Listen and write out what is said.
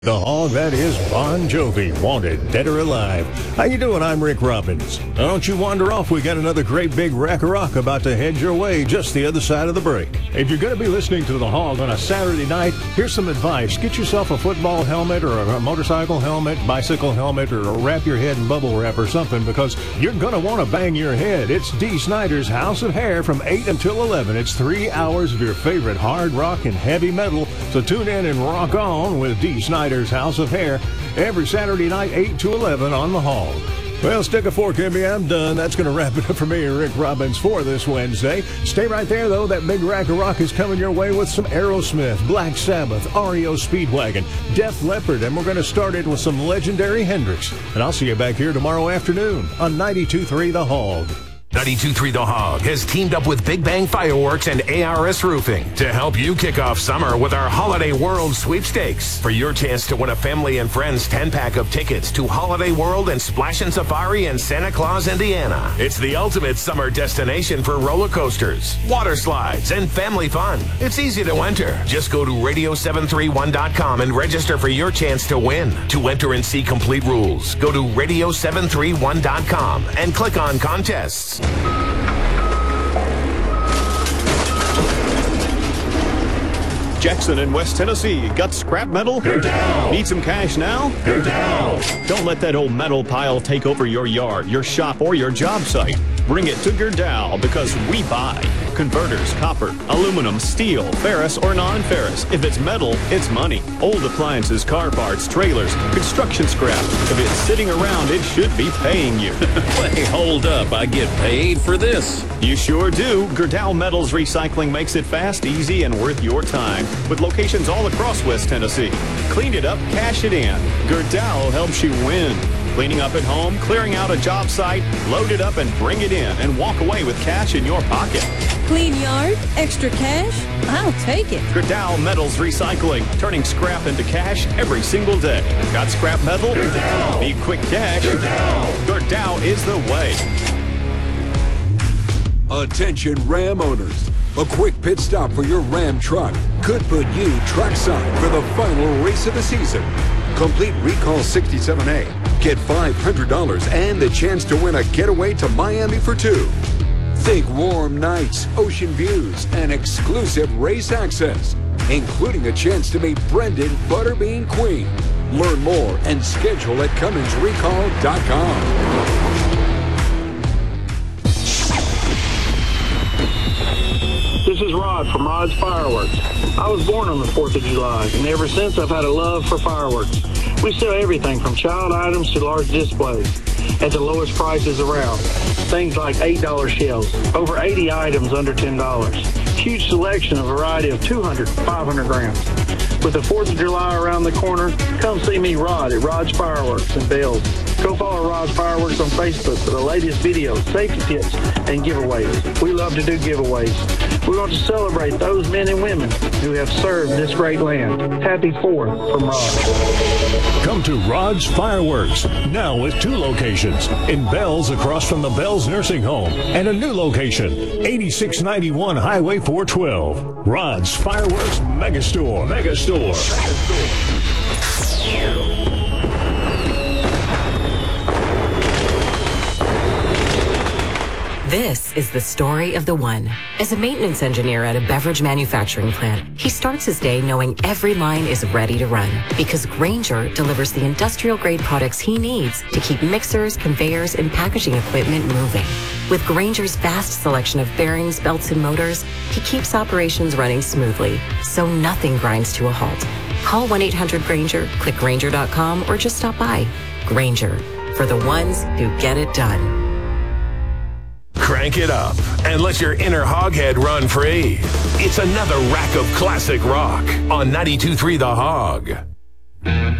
The hog, that is Bon Jovi, wanted dead or alive. How you doing? I'm Rick Robbins. Now don't you wander off. We got another great big rack of rock about to head your way just the other side of the break. If you're going to be listening to The Hog on a Saturday night, here's some advice. Get yourself a football helmet or a motorcycle helmet, bicycle helmet, or wrap your head in bubble wrap or something, because you're going to want to bang your head. It's Dee Snider's House of Hair from 8 until 11. It's 3 hours of your favorite hard rock and heavy metal. So tune in and rock on with Dee Snider's House of Hair every Saturday night, 8 to 11 on The Hog. Well, stick a fork in me. I'm done. That's going to wrap it up for me, Rick Robbins, for this Wednesday. Stay right there, though. That big rack of rock is coming your way with some Aerosmith, Black Sabbath, REO Speedwagon, Def Leppard, and we're going to start it with some legendary Hendrix. And I'll see you back here tomorrow afternoon on 92.3 The Hog. 92.3 The Hog has teamed up with Big Bang Fireworks and ARS Roofing to help you kick off summer with our Holiday World Sweepstakes. For your chance to win a family and friends 10-pack of tickets to Holiday World and Splash and Safari in Santa Claus, Indiana. It's the ultimate summer destination for roller coasters, water slides, and family fun. It's easy to enter. Just go to radio731.com and register for your chance to win. To enter and see complete rules, go to radio731.com and click on contests. Jackson in West Tennessee. Got scrap metal? Go down. Need some cash now? Go down. Don't let that old metal pile take over your yard, your shop, or your job site. Bring it to Gerdau, because we buy converters, copper, aluminum, steel, ferrous, or non-ferrous. If it's metal, it's money. Old appliances, car parts, trailers, construction scrap. If it's sitting around, it should be paying you. Wait, hold up. I get paid for this? You sure do. Gerdau Metals Recycling makes it fast, easy, and worth your time. With locations all across West Tennessee. Clean it up, cash it in. Gerdau helps you win. Cleaning up at home, clearing out a job site, load it up and bring it in, and walk away with cash in your pocket. Clean yard? Extra cash? I'll take it. Gerdau Metals Recycling, turning scrap into cash every single day. Got scrap metal? Gerdau. Need quick cash? Gerdau. Gerdau is the way. Attention Ram owners. A quick pit stop for your Ram truck could put you trackside for the final race of the season. Complete Recall 67A. Get $500 and the chance to win a getaway to Miami for two. Think warm nights, ocean views, and exclusive race access, including a chance to meet Brendan Butterbean Queen. Learn more and schedule at CumminsRecall.com. This is Rod from Rod's Fireworks. I was born on the 4th of July, and ever since I've had a love for fireworks. We sell everything from child items to large displays at the lowest prices around. Things like $8 shells, over 80 items under $10. Huge selection, a variety of 200, 500 grams. With the 4th of July around the corner, come see me, Rod, at Rod's Fireworks in Bells. Go follow Rod's Fireworks on Facebook for the latest videos, safety tips, and giveaways. We love to do giveaways. We want to celebrate those men and women who have served this great land. Happy 4th from Rod. Come to Rod's Fireworks, now with 2 locations. In Bells, across from the Bells Nursing Home, and a new location, 8691 Highway 412. Rod's Fireworks Megastore. This is the story of the one. As a maintenance engineer at a beverage manufacturing plant, he starts his day knowing every line is ready to run, because Grainger delivers the industrial-grade products he needs to keep mixers, conveyors, and packaging equipment moving. With Grainger's vast selection of bearings, belts, and motors, he keeps operations running smoothly, so nothing grinds to a halt. Call 1-800-GRAINGER, click Grainger.com, or just stop by. Grainger, for the ones who get it done. Crank it up and let your inner hoghead run free. It's another rack of classic rock on 92.3 The Hog.